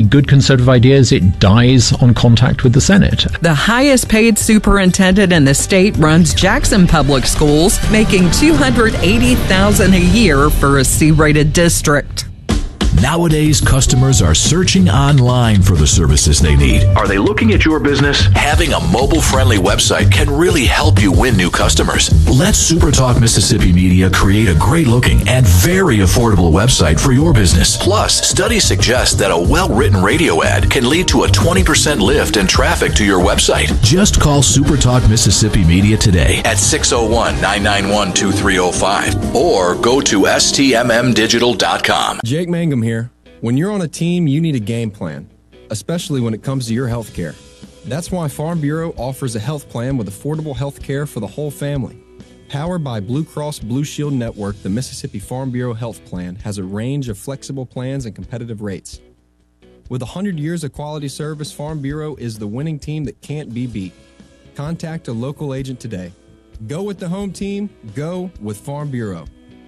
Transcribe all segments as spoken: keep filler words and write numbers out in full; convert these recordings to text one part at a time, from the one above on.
good conservative ideas, it dies on contact with the Senate. The highest paid superintendent in the state runs Jackson Public Schools, making two hundred eighty thousand dollars a year for a C-rated district. Nowadays, customers are searching online for the services they need. Are they looking at your business? Having a mobile-friendly website can really help you win new customers. Let SuperTalk Mississippi Media create a great-looking and very affordable website for your business. Plus, studies suggest that a well-written radio ad can lead to a twenty percent lift in traffic to your website. Just call SuperTalk Mississippi Media today at six oh one, nine nine one, two three oh five or go to S T M M digital dot com. Jake Mangum here. When you're on a team, you need a game plan, especially when it comes to your health care. That's why Farm Bureau offers a health plan with affordable health care for the whole family. Powered by Blue Cross Blue Shield Network, the Mississippi Farm Bureau Health Plan has a range of flexible plans and competitive rates. With one hundred years of quality service, Farm Bureau is the winning team that can't be beat. Contact a local agent today. Go with the home team. Go with Farm Bureau.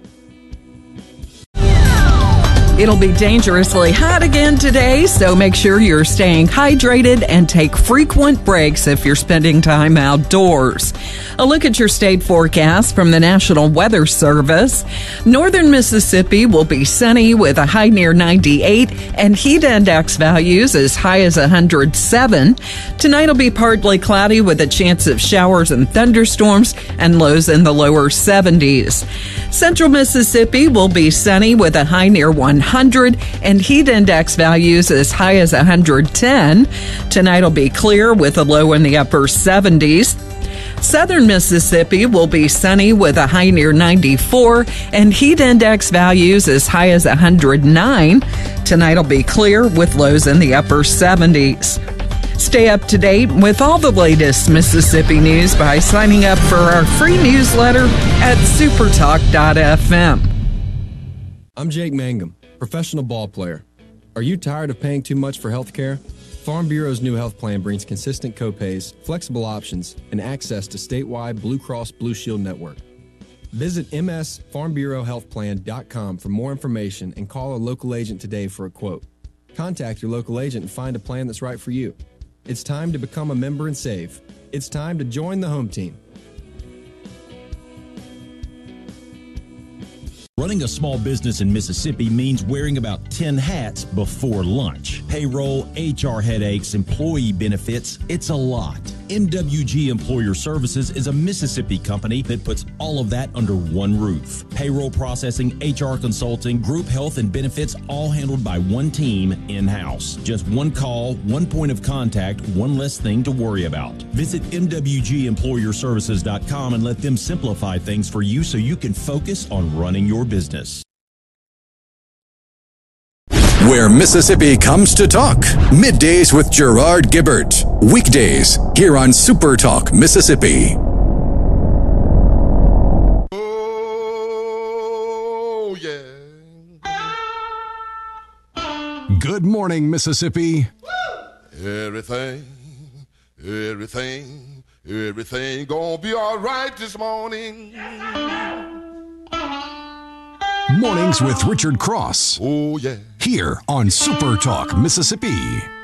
It'll be dangerously hot again today, so make sure you're staying hydrated and take frequent breaks if you're spending time outdoors. A look at your state forecast from the National Weather Service. Northern Mississippi will be sunny with a high near ninety-eight and heat index values as high as one hundred seven. Tonight will be partly cloudy with a chance of showers and thunderstorms and lows in the lower seventies. Central Mississippi will be sunny with a high near one hundred and heat index values as high as one hundred ten. Tonight will be clear with a low in the upper seventies. Southern Mississippi will be sunny with a high near ninety-four and heat index values as high as one hundred nine. Tonight will be clear with lows in the upper seventies. Stay up to date with all the latest Mississippi news by signing up for our free newsletter at supertalk dot f m. I'm Jake Mangum, professional ball player. Are you tired of paying too much for health care? Farm Bureau's new health plan brings consistent copays, flexible options, and access to statewide Blue Cross Blue Shield network. Visit m s farm bureau health plan dot com for more information and call a local agent today for a quote. Contact your local agent and find a plan that's right for you. It's time to become a member and save. It's time to join the home team. Running a small business in Mississippi means wearing about ten hats before lunch. Payroll, H R headaches, employee benefits, it's a lot. M W G Employer Services is a Mississippi company that puts all of that under one roof. Payroll processing, H R consulting, group health and benefits, all handled by one team in-house. Just one call, one point of contact, one less thing to worry about. Visit m w g employer services dot com and let them simplify things for you so you can focus on running your business. Where Mississippi comes to talk. Middays with Gerard Gibbert. Weekdays here on Super Talk Mississippi. Oh, yeah. Good morning, Mississippi. Everything, everything, everything gonna be all right this morning. Mornings with Richard Cross. Oh, yeah. Here on Super Talk Mississippi.